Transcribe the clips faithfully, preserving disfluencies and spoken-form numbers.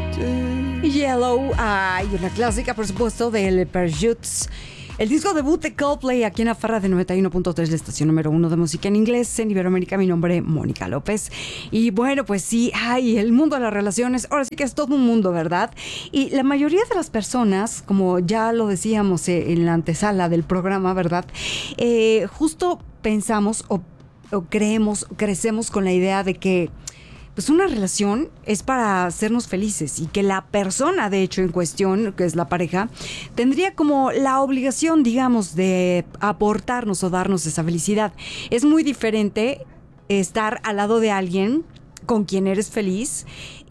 Yellow, ay, una clásica, por supuesto, del Pursuits. El disco debut de Coldplay aquí en la Farra de noventa y uno punto tres, la estación número uno de música en inglés en Iberoamérica. Mi nombre, Mónica López. Y bueno, pues sí, ay, el mundo de las relaciones, ahora sí que es todo un mundo, ¿verdad? Y la mayoría de las personas, como ya lo decíamos en la antesala del programa, ¿verdad? Eh, justo pensamos o, o creemos, crecemos con la idea de que pues una relación es para hacernos felices y que la persona, de hecho, en cuestión, que es la pareja, tendría como la obligación, digamos, de aportarnos o darnos esa felicidad. Es muy diferente estar al lado de alguien con quien eres feliz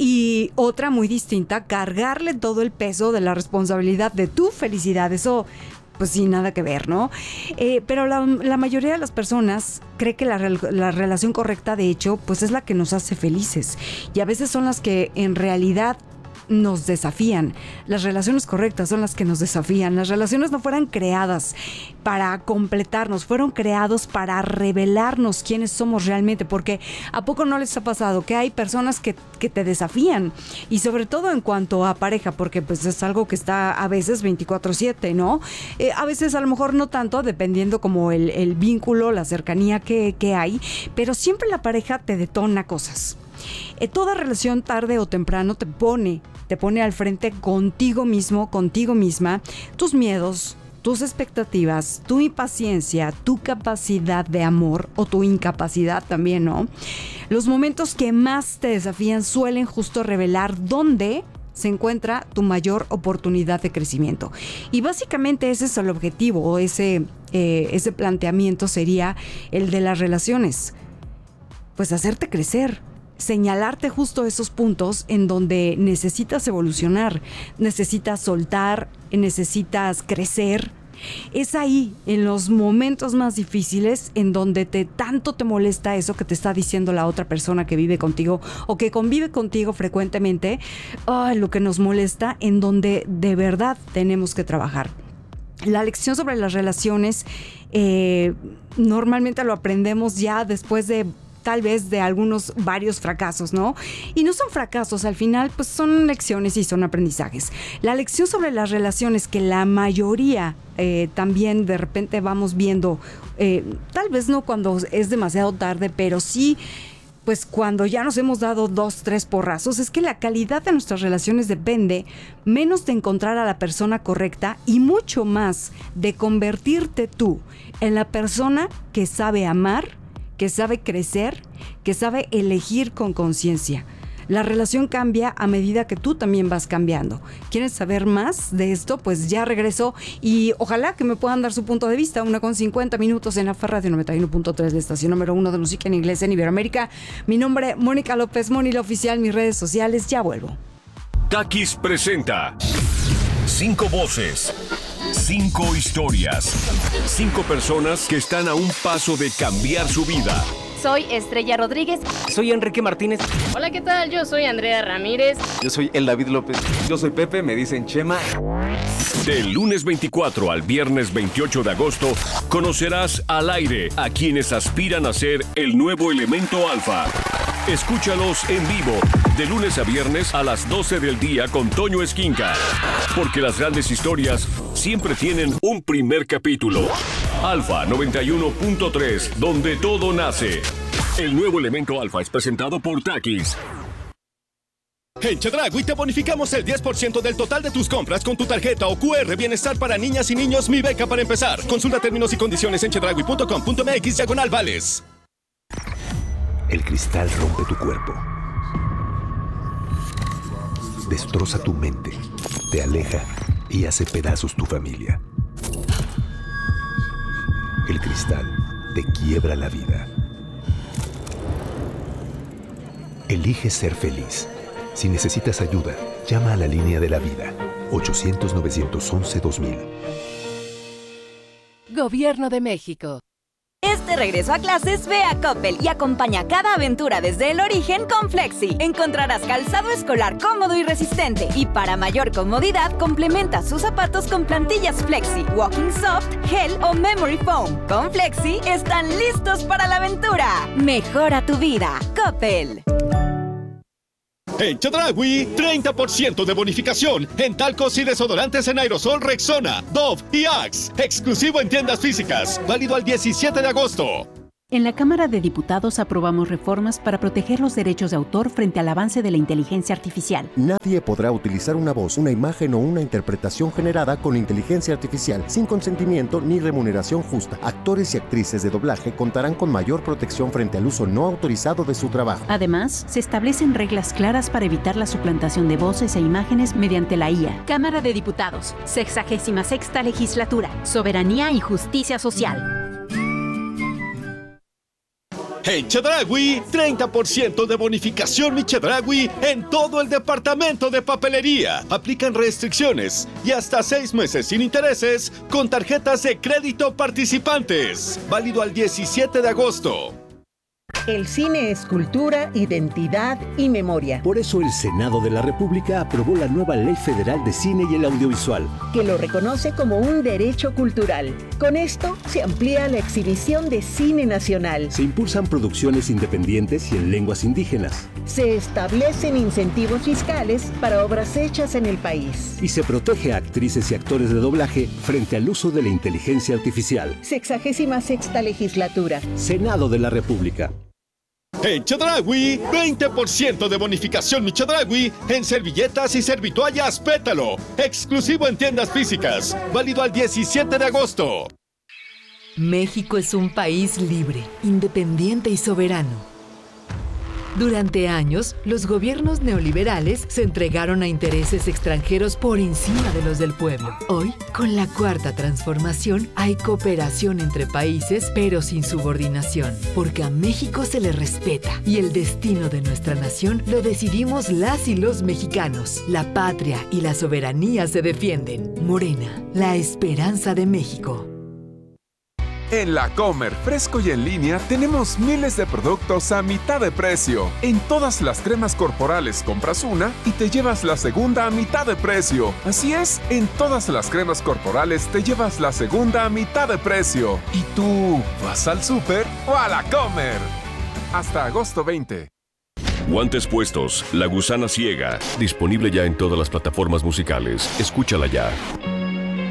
y otra muy distinta, cargarle todo el peso de la responsabilidad de tu felicidad. Eso, pues sí, nada que ver, ¿no? Eh, pero la, la mayoría de las personas cree que la, la relación correcta, de hecho, pues es la que nos hace felices. Y a veces son las que en realidad nos desafían. Las relaciones correctas son las que nos desafían. Las relaciones no fueron creadas para completarnos, fueron creados para revelarnos quiénes somos realmente, porque ¿a poco no les ha pasado que hay personas que, que te desafían? Y sobre todo en cuanto a pareja, porque pues es algo que está a veces veinticuatro siete, ¿no? Eh, a veces a lo mejor no tanto, dependiendo como el, el vínculo, la cercanía que, que hay, pero siempre la pareja te detona cosas. Eh, toda relación tarde o temprano te pone, te pone al frente contigo mismo, contigo misma, tus miedos, tus expectativas, tu impaciencia, tu capacidad de amor o tu incapacidad también, ¿no? Los momentos que más te desafían suelen justo revelar dónde se encuentra tu mayor oportunidad de crecimiento. Y básicamente ese es el objetivo, o ese, eh, ese planteamiento sería el de las relaciones. Pues hacerte crecer. Señalarte justo esos puntos en donde necesitas evolucionar, necesitas soltar, necesitas crecer. Es ahí, en los momentos más difíciles, en donde te tanto te molesta eso que te está diciendo la otra persona que vive contigo o que convive contigo frecuentemente, oh, lo que nos molesta, en donde de verdad tenemos que trabajar. La lección sobre las relaciones eh, normalmente lo aprendemos ya después de tal vez de algunos varios fracasos, ¿no? Y no son fracasos, al final pues son lecciones y son aprendizajes. La lección sobre las relaciones que la mayoría eh, también de repente vamos viendo, eh, tal vez no cuando es demasiado tarde, pero sí pues cuando ya nos hemos dado dos, tres porrazos, es que la calidad de nuestras relaciones depende menos de encontrar a la persona correcta y mucho más de convertirte tú en la persona que sabe amar, que sabe crecer, que sabe elegir con conciencia. La relación cambia a medida que tú también vas cambiando. ¿Quieres saber más de esto? Pues ya regreso y ojalá que me puedan dar su punto de vista. Una con cincuenta minutos en la Farra de noventa y uno punto tres, la estación número uno de música en inglés en Iberoamérica. Mi nombre, Mónica López, Moni la Oficial, mis redes sociales. Ya vuelvo. Takis presenta cinco voces, cinco historias, cinco personas que están a un paso de cambiar su vida. Soy Estrella Rodríguez. Soy Enrique Martínez. Hola, ¿qué tal? Yo soy Andrea Ramírez. Yo soy el David López. Yo soy Pepe, me dicen Chema. Del lunes veinticuatro al viernes veintiocho de agosto, conocerás al aire a quienes aspiran a ser el nuevo elemento alfa. Escúchalos en vivo, de lunes a viernes a las doce del día con Toño Esquinca. Porque las grandes historias siempre tienen un primer capítulo. Alfa noventa y uno punto tres, donde todo nace. El nuevo elemento alfa es presentado por Takis. En Chedraui te bonificamos el diez por ciento del total de tus compras con tu tarjeta o Q R Bienestar para niñas y niños Mi Beca para empezar. Consulta términos y condiciones en chedraui punto com punto m x diagonal vales. El cristal rompe tu cuerpo, destroza tu mente, te aleja y hace pedazos tu familia. El cristal te quiebra la vida. Elige ser feliz. Si necesitas ayuda, llama a la línea de la vida, ochocientos, novecientos once, dos mil. Gobierno de México. Este regreso a clases, ve a Coppel y acompaña cada aventura desde el origen con Flexi. Encontrarás calzado escolar cómodo y resistente. Y para mayor comodidad, complementa sus zapatos con plantillas Flexi, Walking Soft, Gel o Memory Foam. Con Flexi, están listos para la aventura. Mejora tu vida. Coppel. En Chedraui, treinta por ciento de bonificación en talcos y desodorantes en aerosol Rexona, Dove y Axe. Exclusivo en tiendas físicas. Válido al diecisiete de agosto. En la Cámara de Diputados aprobamos reformas para proteger los derechos de autor frente al avance de la inteligencia artificial. Nadie podrá utilizar una voz, una imagen o una interpretación generada con inteligencia artificial sin consentimiento ni remuneración justa. Actores y actrices de doblaje contarán con mayor protección frente al uso no autorizado de su trabajo. Además, se establecen reglas claras para evitar la suplantación de voces e imágenes mediante la I A. Cámara de Diputados, sexagésima sexta legislatura, soberanía y justicia social. En Chedraui, treinta por ciento de bonificación Mi Chedraui en todo el departamento de papelería. Aplican restricciones y hasta seis meses sin intereses con tarjetas de crédito participantes. Válido al diecisiete de agosto. El cine es cultura, identidad y memoria. Por eso el Senado de la República aprobó la nueva Ley Federal de Cine y el Audiovisual, que lo reconoce como un derecho cultural. Con esto se amplía la exhibición de cine nacional. Se impulsan producciones independientes y en lenguas indígenas. Se establecen incentivos fiscales para obras hechas en el país. Y se protege a actrices y actores de doblaje frente al uso de la inteligencia artificial. Sexagésima sexta legislatura. Senado de la República. En Chedraui, veinte por ciento de bonificación Mi Chedraui en servilletas y servitoallas Pétalo. Exclusivo en tiendas físicas. Válido al diecisiete de agosto. México es un país libre, independiente y soberano. Durante años, los gobiernos neoliberales se entregaron a intereses extranjeros por encima de los del pueblo. Hoy, con la cuarta transformación, hay cooperación entre países, pero sin subordinación, porque a México se le respeta y el destino de nuestra nación lo decidimos las y los mexicanos. La patria y la soberanía se defienden. Morena, la esperanza de México. En La Comer, fresco y en línea, tenemos miles de productos a mitad de precio. En todas las cremas corporales compras una y te llevas la segunda a mitad de precio. Así es, en todas las cremas corporales te llevas la segunda a mitad de precio. ¿Y tú vas al súper o a La Comer? Hasta agosto veinte. Guantes puestos, La Gusana Ciega. Disponible ya en todas las plataformas musicales. Escúchala ya.